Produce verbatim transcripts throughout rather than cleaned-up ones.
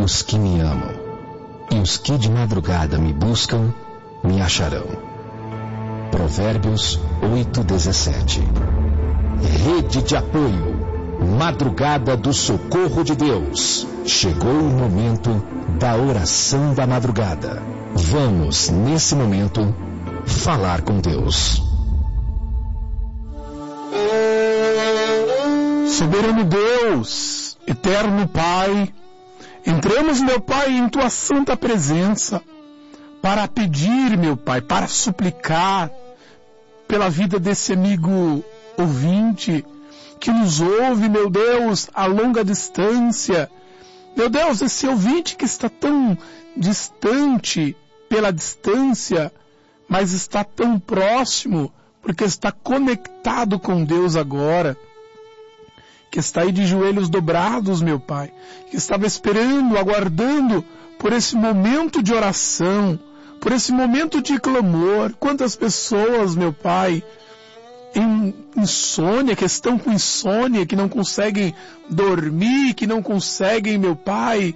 os que me amam, e os que de madrugada me buscam, me acharão. Provérbios oito, dezessete. Rede de apoio, Madrugada do Socorro de Deus. Chegou o momento da oração da madrugada. Vamos, nesse momento, falar com Deus. Soberano Deus, eterno Pai, entramos, meu Pai, em Tua santa presença para pedir, meu Pai, para suplicar pela vida desse amigo ouvinte que nos ouve, meu Deus, a longa distância. Meu Deus, esse ouvinte que está tão distante pela distância, mas está tão próximo porque está conectado com Deus agora, que está aí de joelhos dobrados, meu Pai, que estava esperando, aguardando por esse momento de oração, por esse momento de clamor. Quantas pessoas, meu Pai, em insônia, que estão com insônia, que não conseguem dormir, que não conseguem, meu Pai,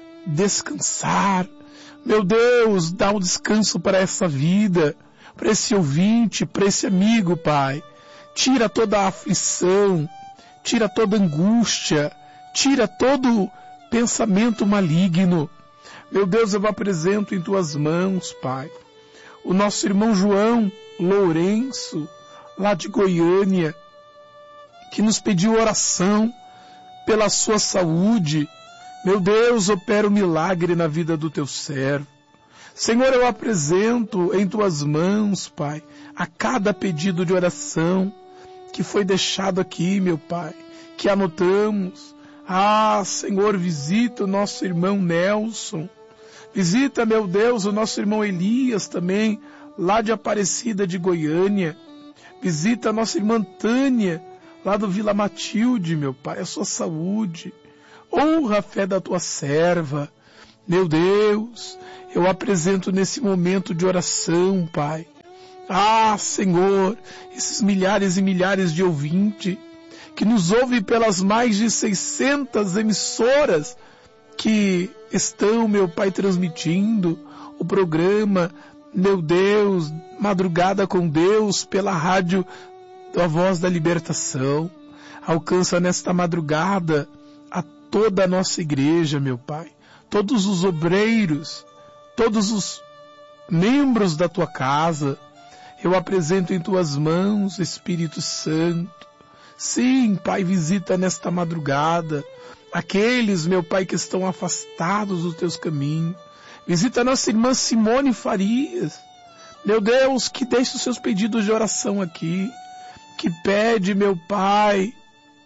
descansar. Meu Deus, dá um descanso para essa vida, para esse ouvinte, para esse amigo, Pai. Tira toda a aflição, tira toda a angústia, tira todo pensamento maligno. Meu Deus, eu apresento em Tuas mãos, Pai, o nosso irmão João Lourenço, lá de Goiânia, que nos pediu oração pela sua saúde. Meu Deus, opera um milagre na vida do Teu servo. Senhor, eu apresento em Tuas mãos, Pai, a cada pedido de oração que foi deixado aqui, meu Pai, que anotamos. Ah, Senhor, visita o nosso irmão Nelson. Visita, meu Deus, o nosso irmão Elias também, lá de Aparecida de Goiânia. Visita a nossa irmã Tânia, lá do Vila Matilde, meu Pai, a sua saúde. Honra a fé da Tua serva. Meu Deus, eu apresento nesse momento de oração, Pai. Ah, Senhor, esses milhares e milhares de ouvintes que nos ouvem pelas mais de seiscentas emissoras que estão, meu Pai, transmitindo o programa, meu Deus, Madrugada com Deus, pela rádio da Voz da Libertação. Alcança nesta madrugada a toda a nossa igreja, meu Pai, todos os obreiros, todos os membros da Tua casa. Eu apresento em Tuas mãos, Espírito Santo. Sim, Pai, visita nesta madrugada aqueles, meu Pai, que estão afastados dos Teus caminhos. Visita a nossa irmã Simone Farias. Meu Deus, que deixe os seus pedidos de oração aqui. Que pede, meu Pai,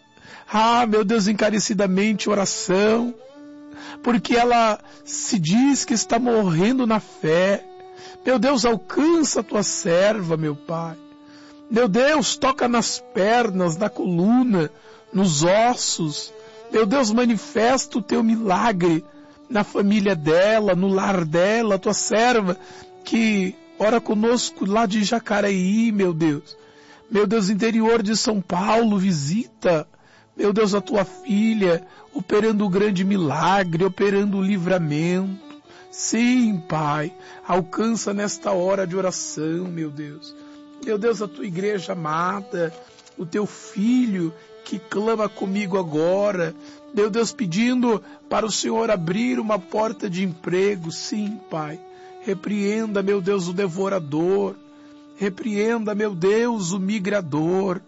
ah, meu Deus, encarecidamente oração. Porque ela se diz que está morrendo na fé. Meu Deus, alcança a Tua serva, meu Pai. Meu Deus, toca nas pernas, na coluna, nos ossos. Meu Deus, manifesta o Teu milagre na família dela, no lar dela, Tua serva, que ora conosco lá de Jacareí, meu Deus. Meu Deus, interior de São Paulo, visita, meu Deus, a Tua filha, operando o grande milagre, operando o livramento. Sim, Pai, alcança nesta hora de oração, meu Deus. Meu Deus, a Tua igreja amada, o Teu filho que clama comigo agora, meu Deus, pedindo para o Senhor abrir uma porta de emprego. Sim, Pai, repreenda, meu Deus, o devorador, repreenda, meu Deus, o migrador.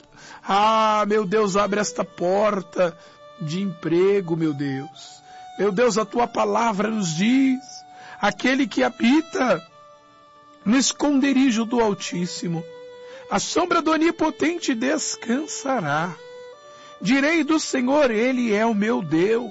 Ah, meu Deus, abre esta porta de emprego, meu Deus. Meu Deus, a Tua palavra nos diz, aquele que habita no esconderijo do Altíssimo, a sombra do Onipotente descansará. Direi do Senhor, Ele é o meu Deus,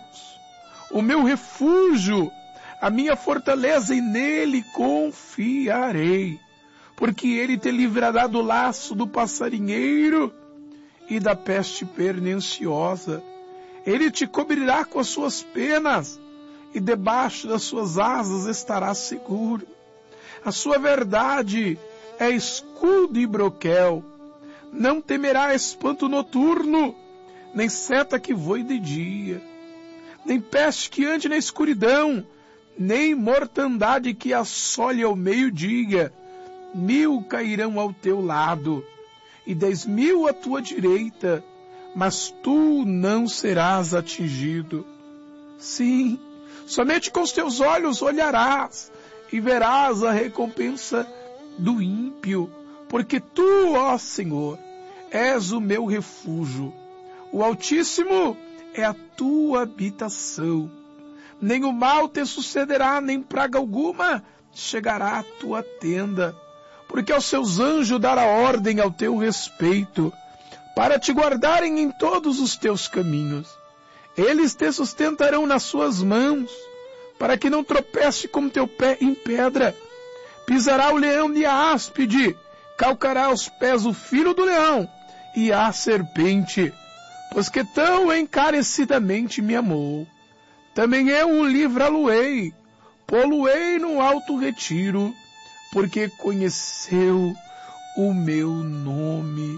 o meu refúgio, a minha fortaleza, e nele confiarei. Porque Ele te livrará do laço do passarinheiro e da peste perniciosa. Ele te cobrirá com as suas penas, e debaixo das suas asas estarás seguro. A sua verdade é escudo e broquel. Não temerá espanto noturno, nem seta que voe de dia. nem peste que ande na escuridão, nem mortandade que assole ao meio-dia. Mil cairão ao teu lado, e dez mil à tua direita, mas tu não serás atingido. Sim, somente com os teus olhos olharás, e verás a recompensa do ímpio, porque tu, ó Senhor, és o meu refúgio. O Altíssimo é a tua habitação. Nem o mal te sucederá, nem praga alguma chegará à tua tenda, porque aos seus anjos dará ordem ao teu respeito, para te guardarem em todos os teus caminhos. Eles te sustentarão nas suas mãos, para que não tropece com teu pé em pedra. Pisará o leão e a áspide, calcará aos pés o filho do leão e a serpente, pois que tão encarecidamente me amou. Também eu o livrá-lo-ei, pô-lo-ei no alto retiro, porque conheceu o meu nome.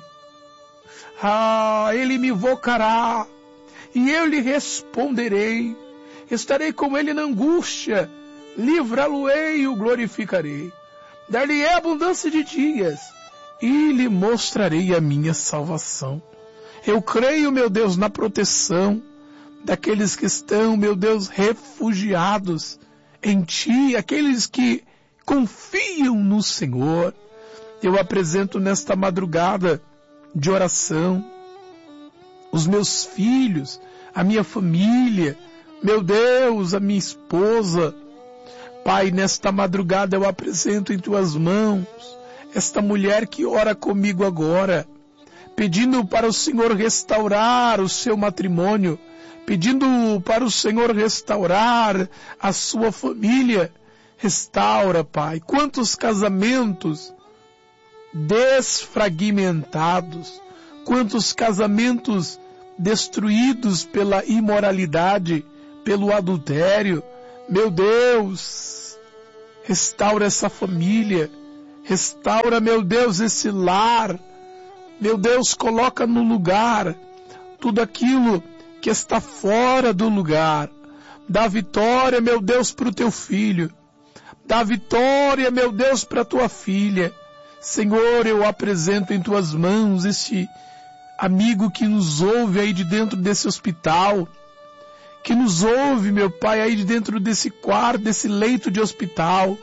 Ah, ele me invocará, e eu lhe responderei. Estarei com ele na angústia, livrá-lo-ei e o glorificarei. Dar-lhe-ei abundância de dias, e lhe mostrarei a minha salvação. Eu creio, meu Deus, na proteção daqueles que estão, meu Deus, refugiados em Ti, aqueles que confiam no Senhor. Eu apresento nesta madrugada de oração os meus filhos, a minha família, meu Deus, a minha esposa. Pai, nesta madrugada eu apresento em Tuas mãos esta mulher que ora comigo agora, pedindo para o Senhor restaurar o seu matrimônio, pedindo para o Senhor restaurar a sua família. Restaura, Pai. Quantos casamentos desfragmentados, quantos casamentos destruídos pela imoralidade, pelo adultério. Meu Deus, restaura essa família, restaura, meu Deus, esse lar. Meu Deus, coloca no lugar tudo aquilo que está fora do lugar. Dá vitória, meu Deus, para o teu filho. Dá vitória, meu Deus, para a tua filha. Senhor, eu apresento em tuas mãos este amigo que nos ouve aí de dentro desse hospital, que nos ouve, meu Pai, aí de dentro desse quarto, desse leito de hospital.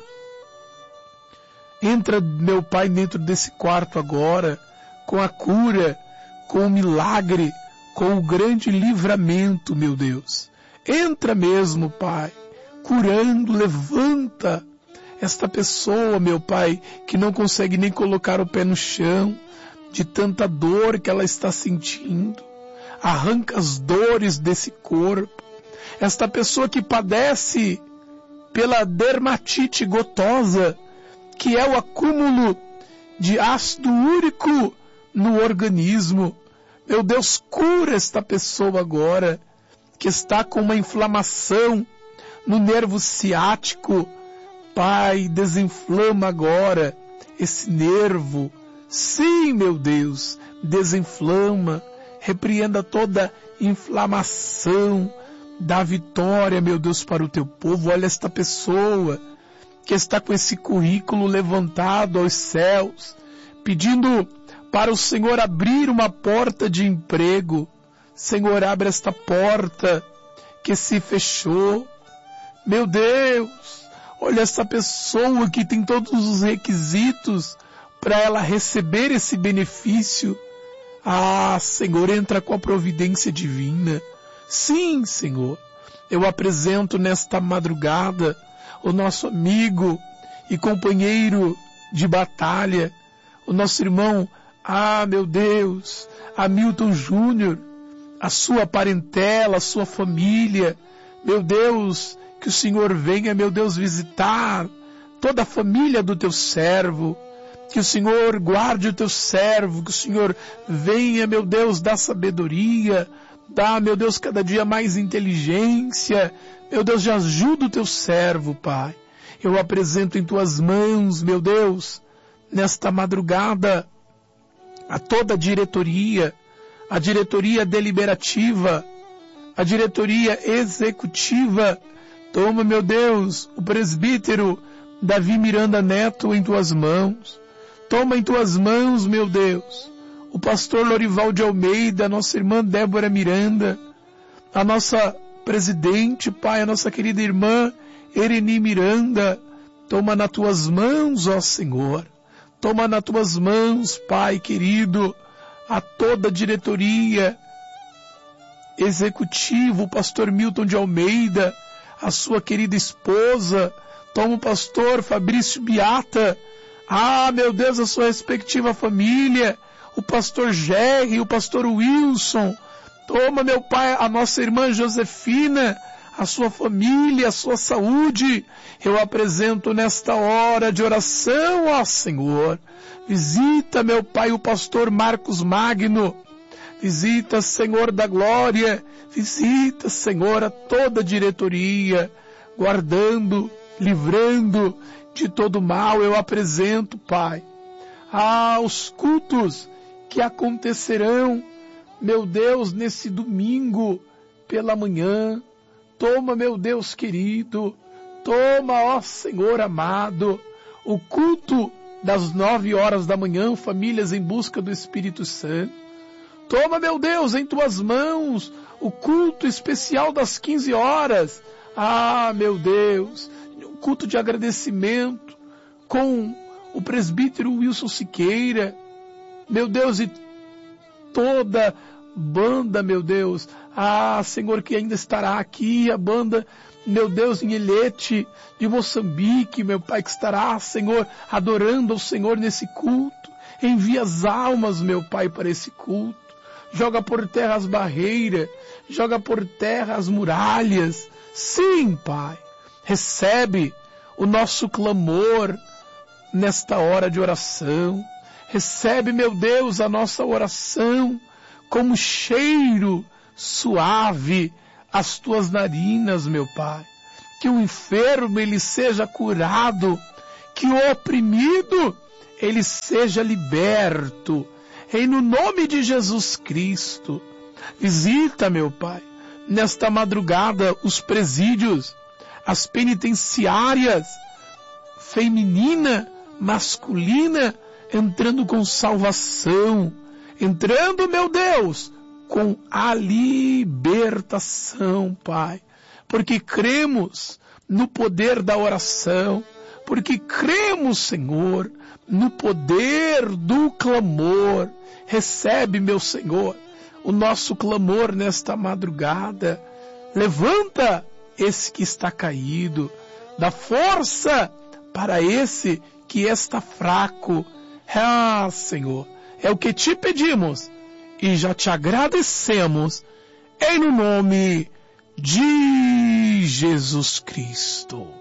Entra, meu Pai, dentro desse quarto agora, com a cura, com o milagre, com o grande livramento, meu Deus. Entra mesmo, Pai, curando, levanta esta pessoa, meu Pai, que não consegue nem colocar o pé no chão, de tanta dor que ela está sentindo. Arranca as dores desse corpo. Esta pessoa que padece pela dermatite gotosa, que é o acúmulo de ácido úrico no organismo. Meu Deus, cura esta pessoa agora, que está com uma inflamação no nervo ciático. Pai, desinflama agora esse nervo. Sim, meu Deus, desinflama, repreenda toda inflamação, dá vitória, meu Deus, para o teu povo. Olha esta pessoa que está com esse currículo levantado aos céus, pedindo para o Senhor abrir uma porta de emprego. Senhor, abre esta porta que se fechou. Meu Deus, olha essa pessoa que tem todos os requisitos para ela receber esse benefício. Ah, Senhor, entra com a providência divina. Sim, Senhor, eu apresento nesta madrugada o nosso amigo e companheiro de batalha, o nosso irmão, ah, meu Deus, Hamilton Júnior, a sua parentela, a sua família. Meu Deus, que o Senhor venha, meu Deus, visitar toda a família do teu servo. Que o Senhor guarde o teu servo, que o Senhor venha, meu Deus, dar sabedoria, dá, meu Deus, cada dia mais inteligência. Meu Deus, já ajuda o teu servo, Pai. Eu apresento em tuas mãos, meu Deus, nesta madrugada, a toda a diretoria, a diretoria deliberativa, a diretoria executiva. Toma, meu Deus, o presbítero Davi Miranda Neto em tuas mãos. Toma em tuas mãos, meu Deus, o pastor Lorival de Almeida, a nossa irmã Débora Miranda, a nossa presidente, Pai, a nossa querida irmã Ereni Miranda. Toma nas tuas mãos, ó Senhor. Toma nas tuas mãos, Pai querido, a toda a diretoria executiva, o pastor Milton de Almeida, a sua querida esposa. Toma o pastor Fabrício Biata, ah, meu Deus, a sua respectiva família, o pastor Jerry, o pastor Wilson. Toma, meu Pai, a nossa irmã Josefina, a sua família, a sua saúde. Eu apresento nesta hora de oração, ó Senhor. Visita, meu Pai, o pastor Marcos Magno. Visita, Senhor da glória. Visita, Senhor, a toda a diretoria, guardando, livrando de todo mal. Eu apresento, Pai, aos cultos que acontecerão, meu Deus, nesse domingo pela manhã. Toma, meu Deus querido, toma, ó Senhor amado, o culto das nove horas da manhã, famílias em busca do Espírito Santo. Toma, meu Deus, em tuas mãos, o culto especial das quinze horas. Ah, meu Deus, um culto de agradecimento com o presbítero Wilson Siqueira, meu Deus, e toda banda, meu Deus, ah, Senhor, que ainda estará aqui, a banda, meu Deus, em Ilhete, de Moçambique, meu Pai, que estará, Senhor, adorando ao Senhor nesse culto. Envia as almas, meu Pai, para esse culto. Joga por terra as barreiras, joga por terra as muralhas. Sim, Pai, recebe o nosso clamor nesta hora de oração. Recebe, meu Deus, a nossa oração como cheiro suave às tuas narinas, meu Pai. Que o enfermo ele seja curado, que o oprimido ele seja liberto. Em no nome de Jesus Cristo, visita, meu Pai, nesta madrugada os presídios, as penitenciárias, feminina, masculina, entrando com salvação, entrando, meu Deus, com a libertação, Pai, porque cremos no poder da oração, porque cremos, Senhor, no poder do clamor. Recebe, meu Senhor, o nosso clamor nesta madrugada. Levanta esse que está caído, dá força para esse que está fraco. Ah, Senhor, é o que te pedimos e já te agradecemos em nome de Jesus Cristo.